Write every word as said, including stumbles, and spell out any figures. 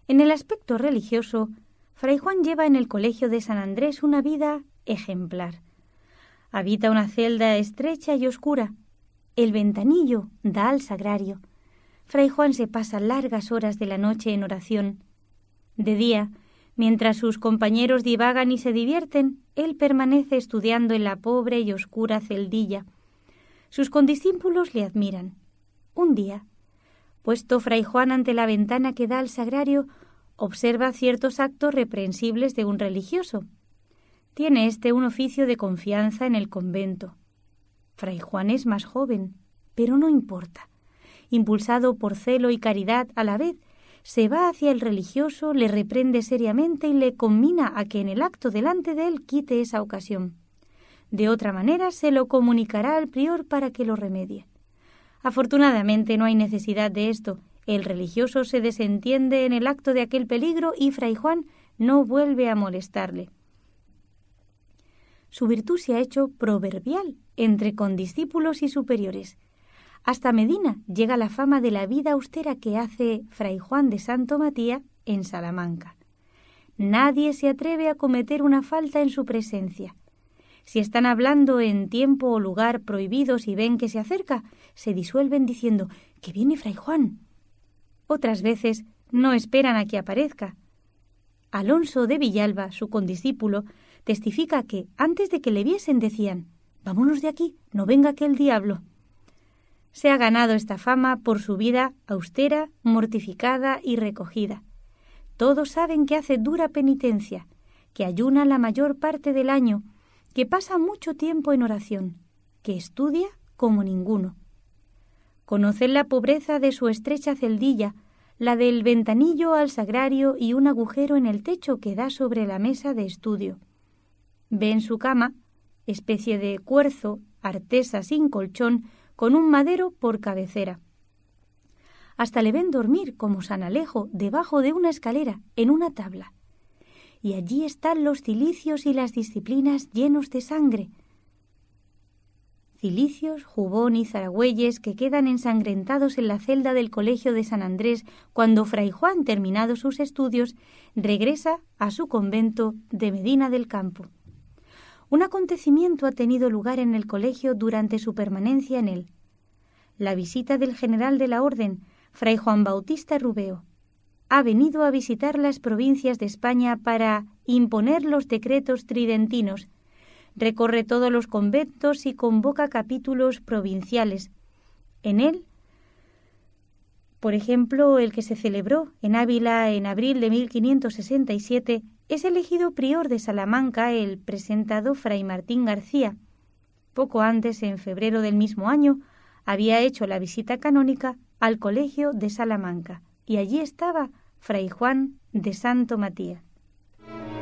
En el aspecto religioso, Fray Juan lleva en el colegio de San Andrés una vida ejemplar. Habita una celda estrecha y oscura. El ventanillo da al sagrario. Fray Juan se pasa largas horas de la noche en oración. De día, mientras sus compañeros divagan y se divierten, él permanece estudiando en la pobre y oscura celdilla. Sus condiscípulos le admiran. Un día, puesto Fray Juan ante la ventana que da al sagrario, observa ciertos actos reprensibles de un religioso. Tiene éste un oficio de confianza en el convento. Fray Juan es más joven, pero no importa. Impulsado por celo y caridad a la vez, se va hacia el religioso, le reprende seriamente y le conmina a que en el acto delante de él quite esa ocasión. De otra manera se lo comunicará al prior para que lo remedie. Afortunadamente no hay necesidad de esto. El religioso se desentiende en el acto de aquel peligro y Fray Juan no vuelve a molestarle. Su virtud se ha hecho proverbial entre condiscípulos y superiores. Hasta Medina llega la fama de la vida austera que hace Fray Juan de Santo Matías en Salamanca. Nadie se atreve a cometer una falta en su presencia. Si están hablando en tiempo o lugar prohibidos y ven que se acerca, se disuelven diciendo «¡Que viene Fray Juan!». Otras veces no esperan a que aparezca. Alonso de Villalba, su condiscípulo, testifica que, antes de que le viesen, decían «Vámonos de aquí, no venga aquel diablo». Se ha ganado esta fama por su vida austera, mortificada y recogida. Todos saben que hace dura penitencia, que ayuna la mayor parte del año, que pasa mucho tiempo en oración, que estudia como ninguno. Conocen la pobreza de su estrecha celdilla, la del ventanillo al sagrario y un agujero en el techo que da sobre la mesa de estudio. Ven su cama, especie de cuerzo, artesa sin colchón, con un madero por cabecera. Hasta le ven dormir como San Alejo debajo de una escalera, en una tabla. Y allí están los cilicios y las disciplinas llenos de sangre. Cilicios, jubón y zaragüeyes que quedan ensangrentados en la celda del colegio de San Andrés cuando Fray Juan, terminados sus estudios, regresa a su convento de Medina del Campo. Un acontecimiento ha tenido lugar en el colegio durante su permanencia en él. La visita del general de la Orden, Fray Juan Bautista Rubeo. Ha venido a visitar las provincias de España para imponer los decretos tridentinos. Recorre todos los conventos y convoca capítulos provinciales. En él, por ejemplo, el que se celebró en Ávila en abril de mil quinientos sesenta y siete, es elegido prior de Salamanca el presentado Fray Martín García. Poco antes, en febrero del mismo año, había hecho la visita canónica al colegio de Salamanca, y allí estaba Fray Juan de Santo Matías.